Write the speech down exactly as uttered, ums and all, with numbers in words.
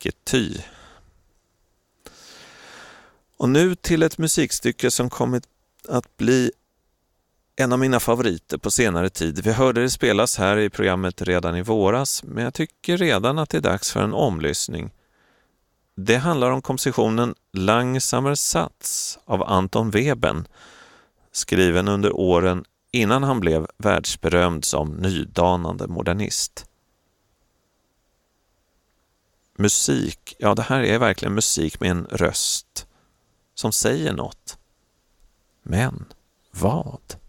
icke ty. Och nu till ett musikstycke som kommit att bli en av mina favoriter på senare tid. Vi hörde det spelas här i programmet redan i våras, men jag tycker redan att det är dags för en omlyssning. Det handlar om kompositionen Langsamer Sats av Anton Webern, skriven under åren innan han blev världsberömd som nydanande modernist. Musik, ja det här är verkligen musik med en röst som säger något. Men vad?